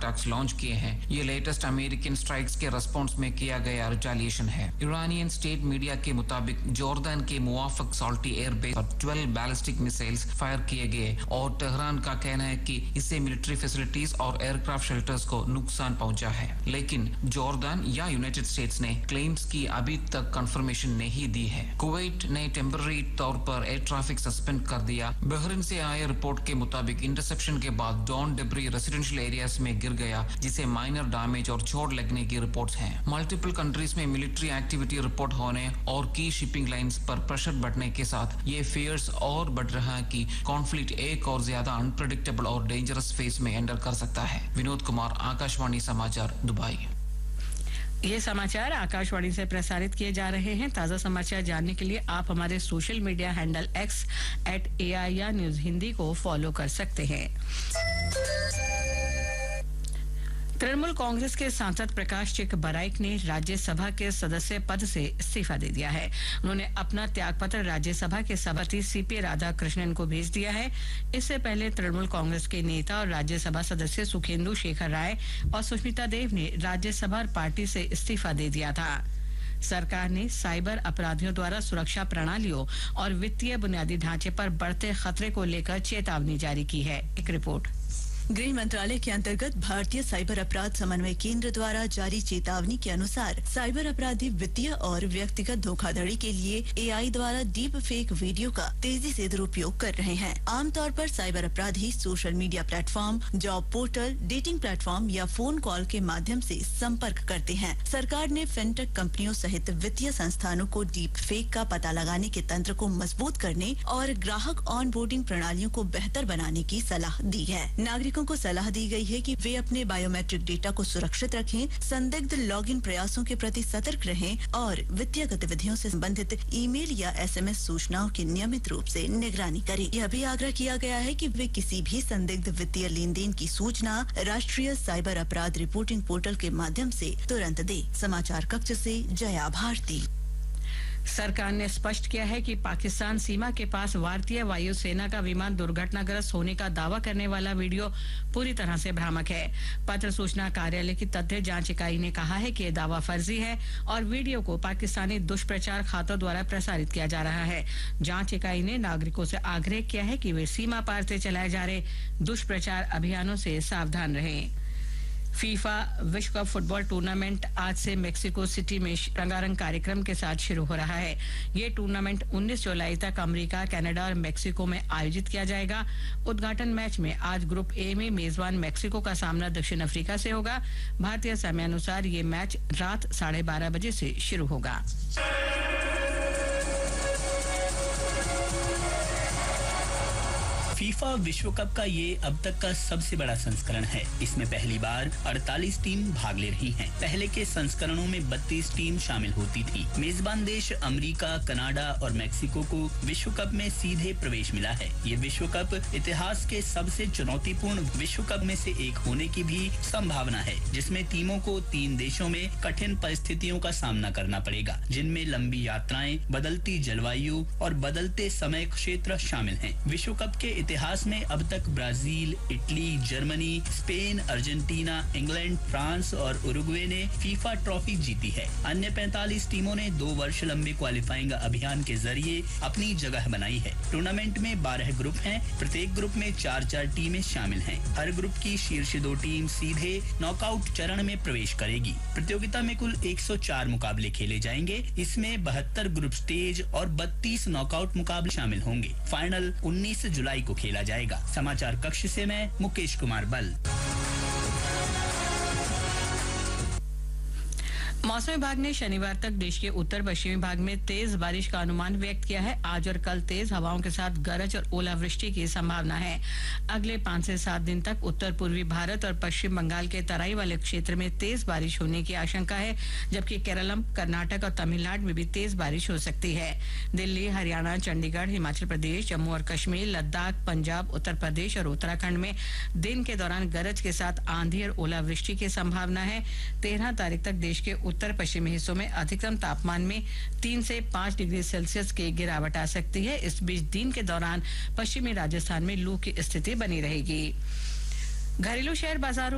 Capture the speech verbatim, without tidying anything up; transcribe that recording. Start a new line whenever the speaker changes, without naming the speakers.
Attacks launch किए हैं। ये लेटेस्ट अमेरिकन स्ट्राइक्स के रिस्पॉन्स में किया गया रिटेलिएशन है। ईरानियन स्टेट मीडिया के मुताबिक जॉर्डन के मुआफक साल्टी एयरबेस पर ट्वेल्व बैलिस्टिक मिसाइल्स फायर किए गए और तेहरान का कहना है कि इससे मिलिट्री फैसिलिटीज और एयरक्राफ्ट शेल्टर्स को नुकसान पहुंचा है। लेकिन जॉर्डन या यूनाइटेड स्टेट्स ने क्लेम्स की अभी तक कंफर्मेशन नहीं दी है। कुवैत ने टेम्पररी तौर पर एयर ट्रैफिक सस्पेंड कर दिया। बहरीन से आए रिपोर्ट के मुताबिक इंटरसेप्शन के बाद डॉन डेब्री रेसिडेंशियल एरियाज में गिर गया, जिसे माइनर डैमेज और चोट लगने की रिपोर्ट्स हैं। मल्टीपल कंट्रीज में मिलिट्री एक्टिविटी रिपोर्ट होने और की शिपिंग लाइंस पर प्रेशर बढ़ने के साथ ये फियर्स और बढ़ रहा है कि कॉन्फ्लिक्ट एक और ज्यादा अनप्रेडिक्टेबल और डेंजरस फेज में एंटर कर सकता है। विनोद कुमार, आकाशवाणी समाचार, दुबई।
ये समाचार आकाशवाणी से प्रसारित किए जा रहे हैं। ताजा समाचार जानने के लिए आप हमारे social media handle x eight A I R news Hindi को फॉलो कर सकते हैं। तृणमूल कांग्रेस के सांसद प्रकाश चिक बराइक ने राज्यसभा के सदस्य पद से इस्तीफा दे दिया है। उन्होंने अपना त्यागपत्र राज्यसभा के सभापति सीपी राधाकृष्णन को भेज दिया है। इससे पहले तृणमूल कांग्रेस के नेता और राज्यसभा सदस्य सुखेंदु शेखर राय और सुष्मिता देव ने राज्यसभा पार्टी से इस्तीफा दे दिया था। सरकार ने साइबर अपराधियों द्वारा सुरक्षा प्रणालियों और वित्तीय बुनियादी ढांचे पर बढ़ते खतरे को लेकर चेतावनी जारी की है। एक रिपोर्ट।
गृह मंत्रालय के अंतर्गत भारतीय साइबर अपराध समन्वय केंद्र द्वारा जारी चेतावनी के अनुसार साइबर अपराधी वित्तीय और व्यक्तिगत धोखाधड़ी के लिए ए आई द्वारा डीप फेक वीडियो का तेजी से दुरुपयोग कर रहे हैं। आमतौर पर साइबर अपराधी social media platform, job portal, dating platform या फोन कॉल के माध्यम से संपर्क करते हैं। सरकार ने फिनटेक कंपनियों सहित वित्तीय संस्थानों को डीप फेक का पता लगाने के तंत्र को मजबूत करने और ग्राहक ऑन बोर्डिंग प्रणालियों को बेहतर बनाने की सलाह दी है। नागरिक को सलाह दी गई है कि वे अपने बायोमेट्रिक डेटा को सुरक्षित रखें, संदिग्ध लॉगिन प्रयासों के प्रति सतर्क रहें और वित्तीय गतिविधियों से संबंधित ईमेल या एस एम एस सूचनाओं की नियमित रूप से निगरानी करें। यह भी आग्रह किया गया है कि वे किसी भी संदिग्ध वित्तीय लेन देन की सूचना राष्ट्रीय साइबर अपराध रिपोर्टिंग पोर्टल के माध्यम से तुरंत दें। समाचार कक्ष से जया भारती।
सरकार ने स्पष्ट किया है कि पाकिस्तान सीमा के पास भारतीय वायुसेना का विमान दुर्घटनाग्रस्त होने का दावा करने वाला वीडियो पूरी तरह से भ्रामक है। पत्र सूचना कार्यालय की तथ्य जांच इकाई ने कहा है कि यह दावा फर्जी है और वीडियो को पाकिस्तानी दुष्प्रचार खातों द्वारा प्रसारित किया जा रहा है। जांच इकाई ने नागरिकों से आग्रह किया है कि वे सीमा पार से चलाए जा रहे दुष्प्रचार अभियानों से सावधान रहें। फीफा विश्व कप फुटबॉल टूर्नामेंट आज से मेक्सिको सिटी में रंगारंग कार्यक्रम के साथ शुरू हो रहा है। ये टूर्नामेंट उन्नीस जुलाई तक अमेरिका, कनाडा और मेक्सिको में आयोजित किया जाएगा। उद्घाटन मैच में आज ग्रुप ए में मेजबान मेक्सिको का सामना दक्षिण अफ्रीका से होगा। भारतीय समयानुसार ये मैच रात साढ़े बारह बजे से शुरू होगा।
फीफा विश्व कप का ये अब तक का सबसे बड़ा संस्करण है। इसमें पहली बार अड़तालीस टीम भाग ले रही हैं। पहले के संस्करणों में बत्तीस टीम शामिल होती थी। मेजबान देश अमेरिका, कनाडा और मेक्सिको को विश्व कप में सीधे प्रवेश मिला है। ये विश्व कप इतिहास के सबसे चुनौतीपूर्ण विश्व कप में से एक होने की भी संभावना है, जिसमें टीमों को तीन देशों में कठिन परिस्थितियों का सामना करना पड़ेगा, जिनमें लंबी यात्राएं, बदलती जलवायु और बदलते समय क्षेत्र शामिल हैं। विश्व कप के इतिहास में अब तक Brazil, Italy, Germany, Spain, Argentina, England, France और उरुग्वे ने फीफा ट्रॉफी जीती है। अन्य पैंतालीस टीमों ने दो वर्ष लंबे क्वालिफाइंग अभियान के जरिए अपनी जगह बनाई है। टूर्नामेंट में बारह ग्रुप हैं। प्रत्येक ग्रुप में चार चार टीमें शामिल हैं। हर ग्रुप की शीर्ष दो टीम सीधे नॉकआउट चरण में प्रवेश करेगी। प्रतियोगिता में कुल एक सौ चार मुकाबले खेले जाएंगे। इसमें बहत्तर ग्रुप स्टेज और बत्तीस नॉकआउट मुकाबले शामिल होंगे। फाइनल उन्नीस जुलाई को खेला जाएगा। समाचार कक्ष से मैं मुकेश कुमार बल।
मौसम विभाग ने शनिवार तक देश के उत्तर पश्चिमी भाग में तेज बारिश का अनुमान व्यक्त किया है। आज और कल तेज हवाओं के साथ गरज और ओलावृष्टि की संभावना है। अगले पाँच से सात दिन तक उत्तर पूर्वी भारत और पश्चिम बंगाल के तराई वाले क्षेत्र में तेज बारिश होने की आशंका है, जबकि केरलम, कर्नाटक और तमिलनाडु में भी तेज बारिश हो सकती है। दिल्ली, हरियाणा, चंडीगढ़, हिमाचल प्रदेश, जम्मू और कश्मीर, लद्दाख, पंजाब, उत्तर प्रदेश और उत्तराखंड में दिन के दौरान गरज के साथ आंधी और ओलावृष्टि की संभावना है। तेरह तारीख तक देश के उत्तर पश्चिमी हिस्सों में अधिकतम तापमान में तीन से पाँच डिग्री सेल्सियस की गिरावट आ सकती है। इस बीच दिन के दौरान पश्चिमी राजस्थान में लू की स्थिति बनी रहेगी। घरेलू शेयर बाजारों